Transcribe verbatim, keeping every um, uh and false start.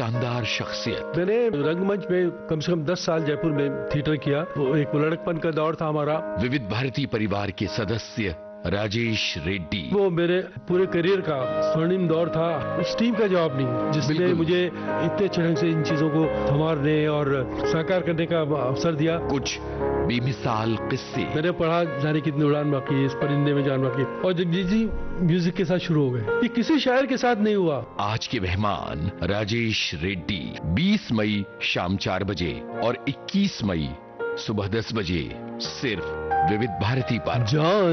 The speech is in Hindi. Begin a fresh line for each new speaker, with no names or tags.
शानदार शख्सियत।
मैंने रंगमंच में कम से कम दस साल जयपुर में थिएटर किया। वो एक लड़कपन का दौर था हमारा।
विविध भारती परिवार के सदस्य राजेश रेड्डी।
वो मेरे पूरे करियर का स्वर्णिम दौर था। उस टीम का जवाब नहीं जिसने मुझे इतने अच्छे ढंग से इन चीजों को संवारने और साकार करने का अवसर दिया।
कुछ बेमिसाल किस्से।
मैंने पढ़ा जाने कितनी उड़ान बाकी, इस परिंदे में जान बाकी, और जगजीत जी म्यूजिक के साथ शुरू हो गए। ये किसी शायर के साथ नहीं हुआ।
आज के मेहमान राजेश रेड्डी। बीस मई शाम चार बजे और इक्कीस मई सुबह दस बजे सिर्फ विविध भारती पर।
जान